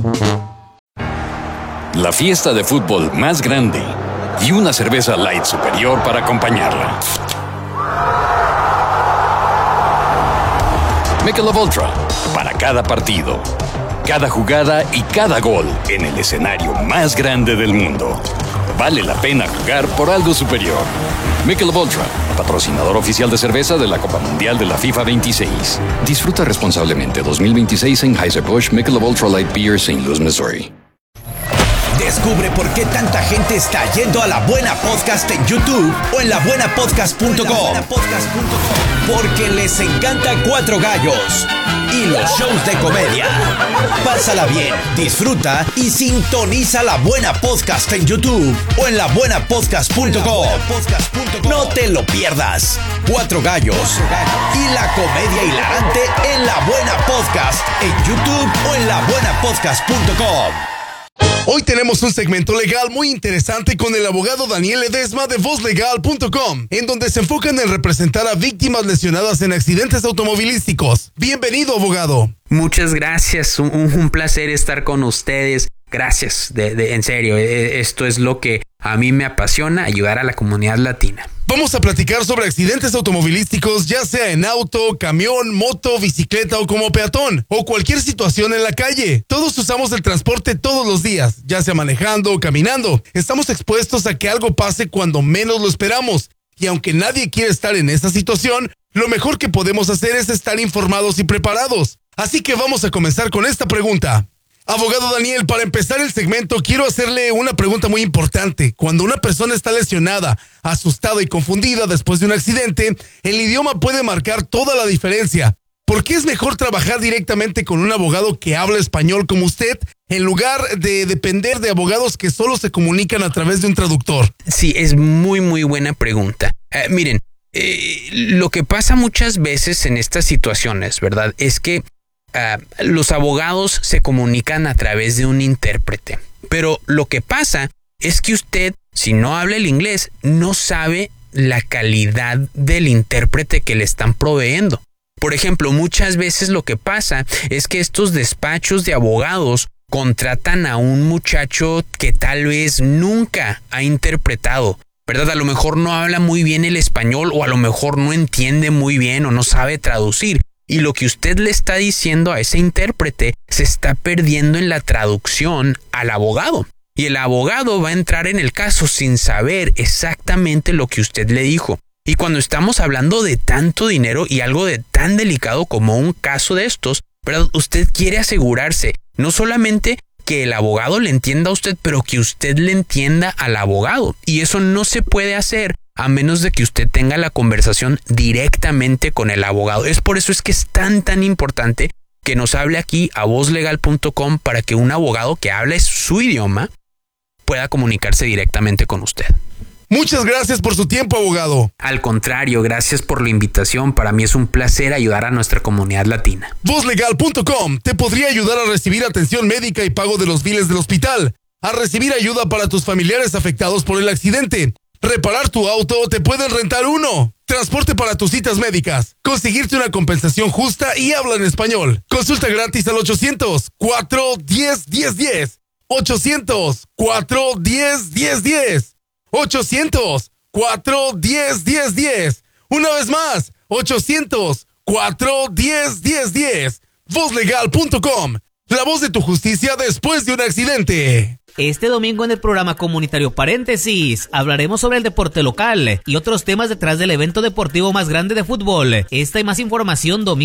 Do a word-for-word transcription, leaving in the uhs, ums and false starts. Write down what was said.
La fiesta de fútbol más grande y una cerveza light superior para acompañarla. Michelob Ultra, para cada partido, cada jugada y cada gol en el escenario más grande del mundo. Vale la pena jugar por algo superior. Michelob Ultra, patrocinador oficial de cerveza de la Copa Mundial de la FIFA veintiséis. Disfruta responsablemente dos mil veintiséis en Anheuser-Busch Michelob Ultra Light Beer, Saint Louis, Missouri. Descubre por qué tanta gente está yendo a La Buena Podcast en YouTube o en la buena podcast punto com. Porque les encanta Cuatro Gallos y los shows de comedia. Pásala bien, disfruta y sintoniza La Buena Podcast en YouTube o en la buena podcast punto com. No te lo pierdas. Cuatro Gallos y la comedia hilarante en La Buena Podcast en YouTube o en la buena podcast punto com. Hoy tenemos un segmento legal muy interesante con el abogado Daniel Ledesma de voz legal punto com, en donde se enfocan en representar a víctimas lesionadas en accidentes automovilísticos. Bienvenido, abogado. Muchas gracias, un, un placer estar con ustedes. Gracias, de, de, en serio, esto es lo que a mí me apasiona, ayudar a la comunidad latina. Vamos a platicar sobre accidentes automovilísticos, ya sea en auto, camión, moto, bicicleta o como peatón, o cualquier situación en la calle. Todos usamos el transporte todos los días, ya sea manejando o caminando. Estamos expuestos a que algo pase cuando menos lo esperamos. Y aunque nadie quiere estar en esa situación, lo mejor que podemos hacer es estar informados y preparados. Así que vamos a comenzar con esta pregunta. Abogado Daniel, para empezar el segmento, quiero hacerle una pregunta muy importante. Cuando una persona está lesionada, asustada y confundida después de un accidente, el idioma puede marcar toda la diferencia. ¿Por qué es mejor trabajar directamente con un abogado que habla español como usted, en lugar de depender de abogados que solo se comunican a través de un traductor? Sí, es muy, muy buena pregunta. Eh, miren, eh, lo que pasa muchas veces en estas situaciones, ¿verdad?, es que Uh, los abogados se comunican a través de un intérprete. Pero lo que pasa es que usted, si no habla el inglés, no sabe la calidad del intérprete que le están proveyendo. Por ejemplo, muchas veces lo que pasa es que estos despachos de abogados contratan a un muchacho que tal vez nunca ha interpretado, ¿verdad? A lo mejor no habla muy bien el español, o a lo mejor no entiende muy bien o no sabe traducir. Y lo que usted le está diciendo a ese intérprete se está perdiendo en la traducción al abogado. Y el abogado va a entrar en el caso sin saber exactamente lo que usted le dijo. Y cuando estamos hablando de tanto dinero y algo de tan delicado como un caso de estos, ¿verdad?, usted quiere asegurarse no solamente que el abogado le entienda a usted, pero que usted le entienda al abogado. Y eso no se puede hacer a menos de que usted tenga la conversación directamente con el abogado. Es por eso es que es tan tan importante que nos hable aquí a voz legal punto com para que un abogado que hable su idioma pueda comunicarse directamente con usted. Muchas gracias por su tiempo, abogado. Al contrario, gracias por la invitación. Para mí es un placer ayudar a nuestra comunidad latina. voz legal punto com te podría ayudar a recibir atención médica y pago de los biles del hospital, a recibir ayuda para tus familiares afectados por el accidente, reparar tu auto o te pueden rentar uno, transporte para tus citas médicas, conseguirte una compensación justa y habla en español. Consulta gratis al ochocientos, cuatro diez, diez diez. ochocientos, cuatro diez, diez diez. ochocientos, cuatro diez, diez diez. Una vez más, ochocientos, cuatro diez, diez diez. voz legal punto com. La voz de tu justicia después de un accidente. Este domingo en el programa comunitario Paréntesis hablaremos sobre el deporte local y otros temas detrás del evento deportivo más grande de fútbol. Esta y más información domingo